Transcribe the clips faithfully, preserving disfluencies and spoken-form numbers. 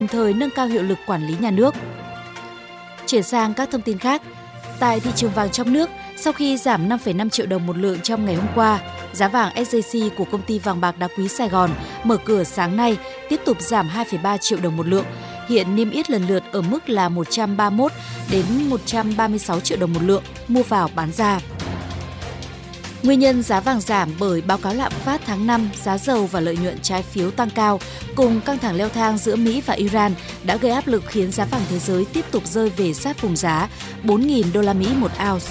đồng thời nâng cao hiệu lực quản lý nhà nước. Chuyển sang các thông tin khác, tại thị trường vàng trong nước, sau khi giảm năm phẩy năm triệu đồng một lượng trong ngày hôm qua, giá vàng ét gi xê của công ty vàng bạc đá quý Sài Gòn mở cửa sáng nay tiếp tục giảm hai phẩy ba triệu đồng một lượng, hiện niêm yết lần lượt ở mức là một trăm ba mươi mốt đến một trăm ba mươi sáu triệu đồng một lượng mua vào bán ra. Nguyên nhân giá vàng giảm bởi báo cáo lạm phát tháng năm, giá dầu và lợi nhuận trái phiếu tăng cao cùng căng thẳng leo thang giữa Mỹ và Iran đã gây áp lực khiến giá vàng thế giới tiếp tục rơi về sát vùng giá bốn nghìn đô la Mỹ một ounce.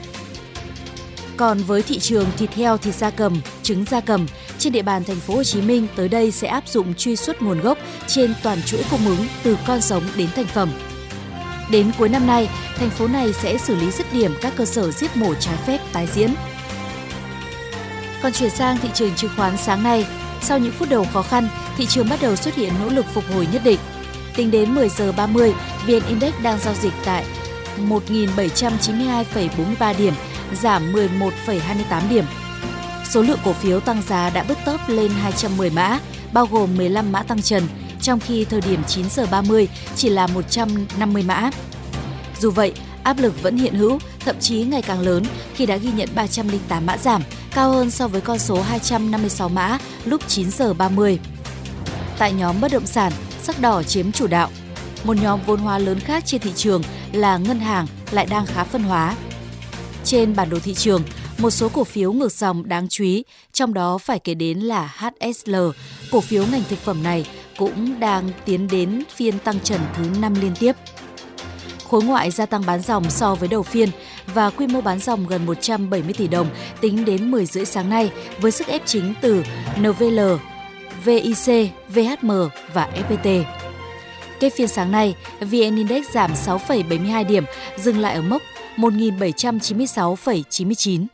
Còn với thị trường thịt heo, thịt gia cầm, trứng gia cầm, trên địa bàn thành phố Hồ Chí Minh tới đây sẽ áp dụng truy xuất nguồn gốc trên toàn chuỗi cung ứng từ con giống đến thành phẩm. Đến cuối năm nay, thành phố này sẽ xử lý dứt điểm các cơ sở giết mổ trái phép tái diễn. Còn chuyển sang thị trường chứng khoán sáng nay, sau những phút đầu khó khăn, thị trường bắt đầu xuất hiện nỗ lực phục hồi nhất định. Tính đến mười giờ ba mươi, vê en Index đang giao dịch tại một nghìn bảy trăm chín mươi hai phẩy bốn mươi ba điểm, giảm mười một phẩy hai mươi tám điểm. Số lượng cổ phiếu tăng giá đã bứt tốc lên hai trăm mười mã, bao gồm mười lăm mã tăng trần, trong khi thời điểm chín giờ ba mươi chỉ là một trăm năm mươi mã. Dù vậy, áp lực vẫn hiện hữu, thậm chí ngày càng lớn khi đã ghi nhận ba trăm lẻ tám mã giảm, cao hơn so với con số hai trăm năm mươi sáu mã lúc chín giờ ba mươi. Tại nhóm bất động sản, sắc đỏ chiếm chủ đạo. Một nhóm vốn hóa lớn khác trên thị trường là ngân hàng lại đang khá phân hóa. Trên bản đồ thị trường, một số cổ phiếu ngược dòng đáng chú ý, trong đó phải kể đến là hát ét lờ, cổ phiếu ngành thực phẩm này cũng đang tiến đến phiên tăng trần thứ năm liên tiếp. Khối ngoại gia tăng bán dòng so với đầu phiên và quy mô bán dòng gần một trăm bảy mươi tỷ đồng tính đến mười rưỡi sáng nay với sức ép chính từ en vê lờ, vê i xê, vê hát em và ép pê tê. Kết phiên sáng nay, vê en Index giảm sáu phẩy bảy mươi hai điểm, dừng lại ở mốc một nghìn bảy trăm chín mươi sáu phẩy chín mươi chín.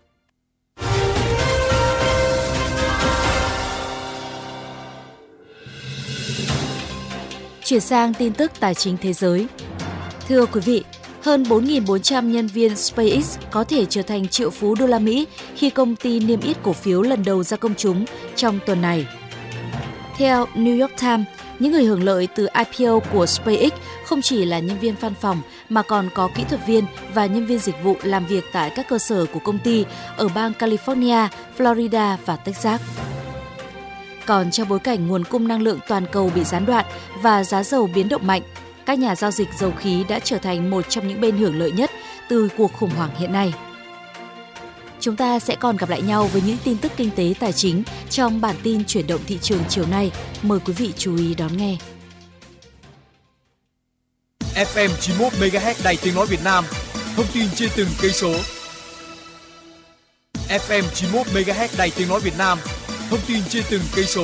Chuyển sang tin tức tài chính thế giới. Thưa quý vị, hơn bốn nghìn bốn trăm nhân viên SpaceX có thể trở thành triệu phú đô la Mỹ khi công ty niêm yết cổ phiếu lần đầu ra công chúng trong tuần này. Theo New York Times, những người hưởng lợi từ i pê o của SpaceX không chỉ là nhân viên văn phòng mà còn có kỹ thuật viên và nhân viên dịch vụ làm việc tại các cơ sở của công ty ở bang California, Florida và Texas. Còn trong bối cảnh nguồn cung năng lượng toàn cầu bị gián đoạn và giá dầu biến động mạnh, các nhà giao dịch dầu khí đã trở thành một trong những bên hưởng lợi nhất từ cuộc khủng hoảng hiện nay. Chúng ta sẽ còn gặp lại nhau với những tin tức kinh tế tài chính trong bản tin chuyển động thị trường chiều nay. Mời quý vị chú ý đón nghe. ép em chín mươi mốt mê ga héc Đài Tiếng nói Việt Nam, thông tin trên từng cây số. ép em chín mươi mốt mê ga héc Đài Tiếng nói Việt Nam, thông tin trên từng cây số.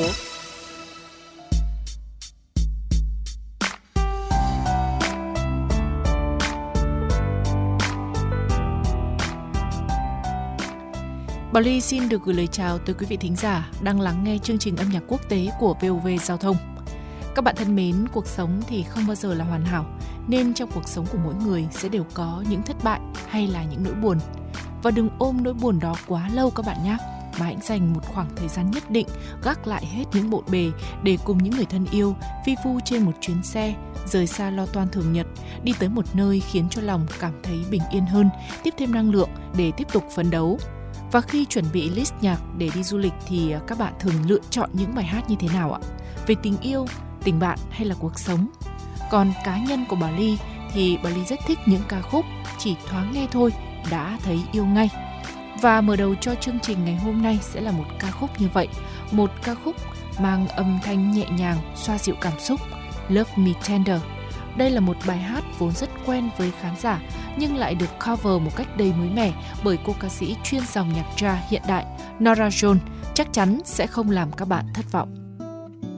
Bảo Ly xin được gửi lời chào tới quý vị thính giả đang lắng nghe chương trình âm nhạc quốc tế của vê o vê Giao thông. Các bạn thân mến, cuộc sống thì không bao giờ là hoàn hảo, nên trong cuộc sống của mỗi người sẽ đều có những thất bại hay là những nỗi buồn. Và đừng ôm nỗi buồn đó quá lâu các bạn nhé, mà hãy dành một khoảng thời gian nhất định gác lại hết những bộn bề để cùng những người thân yêu vi vu trên một chuyến xe, rời xa lo toan thường nhật, đi tới một nơi khiến cho lòng cảm thấy bình yên hơn, tiếp thêm năng lượng để tiếp tục phấn đấu. Và khi chuẩn bị list nhạc để đi du lịch thì các bạn thường lựa chọn những bài hát như thế nào ạ? Về tình yêu, tình bạn hay là cuộc sống? Còn cá nhân của Bảo Ly thì Bảo Ly rất thích những ca khúc chỉ thoáng nghe thôi đã thấy yêu ngay. Và mở đầu cho chương trình ngày hôm nay sẽ là một ca khúc như vậy, một ca khúc mang âm thanh nhẹ nhàng, xoa dịu cảm xúc, Love Me Tender. Đây là một bài hát vốn rất quen với khán giả nhưng lại được cover một cách đầy mới mẻ bởi cô ca sĩ chuyên dòng nhạc jazz hiện đại Norah Jones, chắc chắn sẽ không làm các bạn thất vọng.